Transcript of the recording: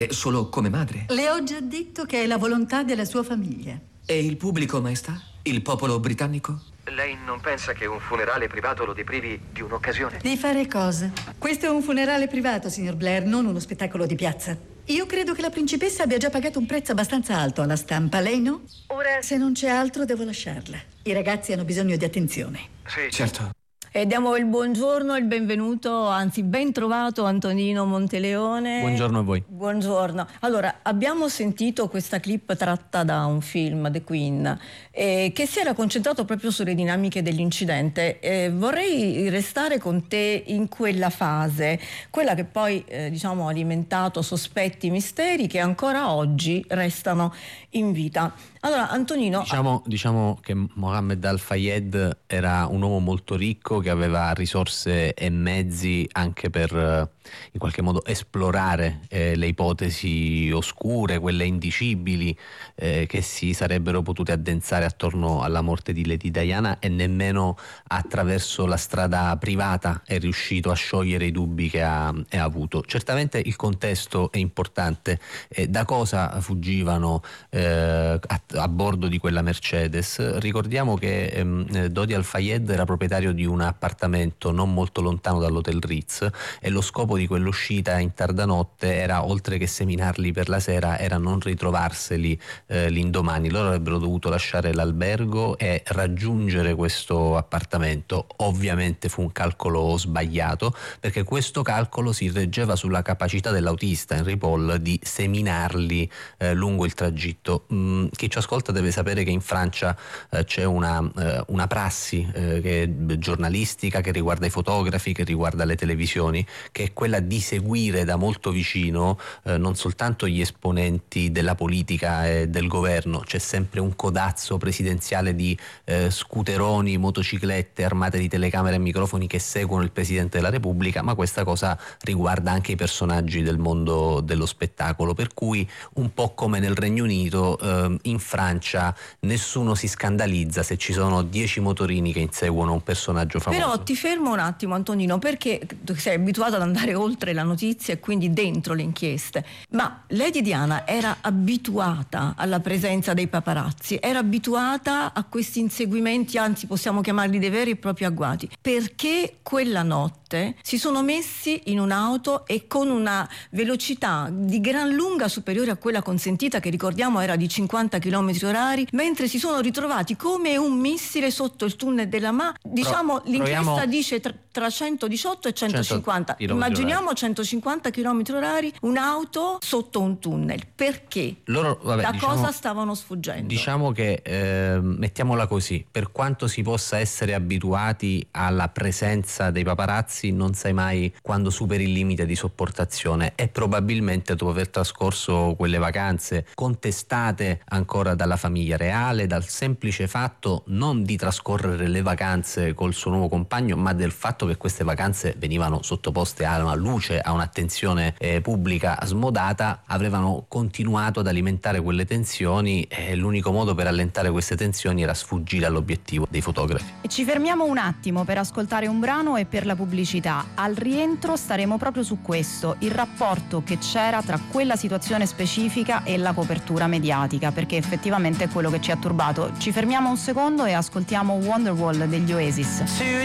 Solo come madre. Le ho già detto che è la volontà della sua famiglia. E il pubblico, maestà? Il popolo britannico? Lei non pensa che un funerale privato lo deprivi di un'occasione? Di fare cosa? Questo è un funerale privato, signor Blair, non uno spettacolo di piazza. Io credo che la principessa abbia già pagato un prezzo abbastanza alto alla stampa, lei no? Ora, se non c'è altro, devo lasciarla. I ragazzi hanno bisogno di attenzione. Sì, Certo. E diamo il buongiorno e il benvenuto, anzi ben trovato Antonino Monteleone. Buongiorno a voi. Buongiorno. Allora, abbiamo sentito questa clip tratta da un film, The Queen, che si era concentrato proprio sulle dinamiche dell'incidente. Vorrei restare con te in quella fase, quella che poi ha alimentato sospetti, misteri che ancora oggi restano in vita. Allora, Antonino... Diciamo che Mohammed Al-Fayed era un uomo molto ricco che aveva risorse e mezzi anche per in qualche modo esplorare le ipotesi oscure, quelle indicibili che si sarebbero potute addensare attorno alla morte di Lady Diana, e nemmeno attraverso la strada privata è riuscito a sciogliere i dubbi che ha avuto. Certamente il contesto è importante. Da cosa fuggivano a bordo di quella Mercedes? Ricordiamo che Dodi Al-Fayed era proprietario di un appartamento non molto lontano dall'Hotel Ritz, e lo scopo di quell'uscita in tarda notte era, oltre che seminarli per la sera, era non ritrovarseli l'indomani. Loro avrebbero dovuto lasciare l'albergo e raggiungere questo appartamento. Ovviamente fu un calcolo sbagliato, perché questo calcolo si reggeva sulla capacità dell'autista Henry Paul di seminarli lungo il tragitto. Chi ci ascolta deve sapere che in Francia c'è una prassi che è giornalistica, che riguarda i fotografi, che riguarda le televisioni, che è quella di seguire da molto vicino non soltanto gli esponenti della politica e del governo. C'è sempre un codazzo presidenziale di scooteroni, motociclette armate di telecamere e microfoni che seguono il Presidente della Repubblica, ma questa cosa riguarda anche i personaggi del mondo dello spettacolo, per cui un po' come nel Regno Unito, in Francia nessuno si scandalizza se ci sono 10 motorini che inseguono un personaggio famoso. Però ti fermo un attimo, Antonino, perché sei abituato ad andare oltre la notizia e quindi dentro le inchieste, ma Lady Diana era abituata alla presenza dei paparazzi, era abituata a questi inseguimenti, anzi possiamo chiamarli dei veri e propri agguati. Perché quella notte si sono messi in un'auto e con una velocità di gran lunga superiore a quella consentita, che ricordiamo era di 50 km/h, mentre si sono ritrovati come un missile sotto il tunnel della l'inchiesta dice tra 118 e 150. Immaginiamo 150 km/h, un'auto sotto un tunnel. Perché? Cosa stavano sfuggendo? Diciamo che mettiamola così: per quanto si possa essere abituati alla presenza dei paparazzi, non sai mai quando superi il limite di sopportazione, e probabilmente dopo aver trascorso quelle vacanze contestate ancora dalla famiglia reale, dal semplice fatto non di trascorrere le vacanze col suo nuovo compagno, ma del fatto che queste vacanze venivano sottoposte a una luce, a un'attenzione pubblica smodata, avevano continuato ad alimentare quelle tensioni, e l'unico modo per allentare queste tensioni era sfuggire all'obiettivo dei fotografi. E ci fermiamo un attimo per ascoltare un brano e per la pubblicità. Al rientro staremo proprio su questo, il rapporto che c'era tra quella situazione specifica e la copertura mediatica, perché effettivamente è quello che ci ha turbato. Ci fermiamo un secondo e ascoltiamo Wonderwall degli Oasis.